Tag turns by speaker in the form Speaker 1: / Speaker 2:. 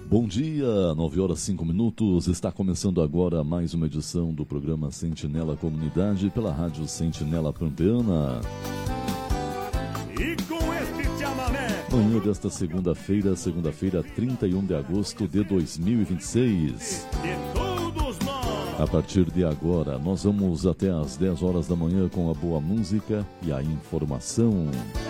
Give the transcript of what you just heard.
Speaker 1: Bom dia, 9 horas 5 minutos, está começando agora mais uma edição do programa Sentinela Comunidade pela Rádio Sentinela Pampeana.
Speaker 2: E com este chamamé,
Speaker 1: Manhã desta segunda-feira, 31 de agosto de 2026.
Speaker 2: de todos nós,
Speaker 1: A partir de agora, nós vamos até às 10 horas da manhã com a boa música e a informação.